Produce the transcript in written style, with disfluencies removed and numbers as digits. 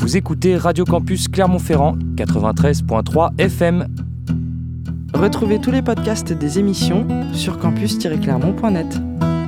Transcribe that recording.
Vous écoutez Radio Campus Clermont-Ferrand, 93.3 FM. Retrouvez tous les podcasts des émissions sur campus-clermont.net.